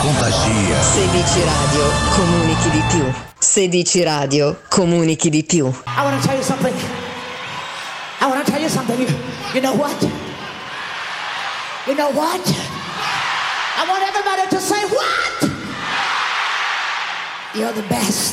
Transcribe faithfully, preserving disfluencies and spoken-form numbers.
contagia. sedici Radio, comunichi di più. sedici Radio, comunichi di più. I want to tell you something. I want to tell you something. You, you know what? You know what? I want everybody to say what? You're the best.